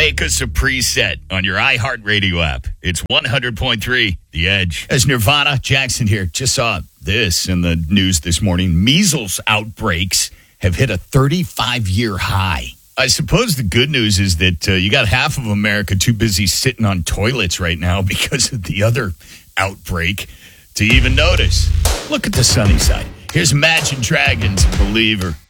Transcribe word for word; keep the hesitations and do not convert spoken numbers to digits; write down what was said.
make us a preset on your iHeartRadio app. It's one hundred point three The Edge. As Nirvana, Jackson here. Just saw this in the news this morning. Measles outbreaks have hit a thirty-five-year high. I suppose the good news is that uh, you got half of America too busy sitting on toilets right now because of the other outbreak to even notice. Look at the sunny side. Here's Imagine Dragons, Believer.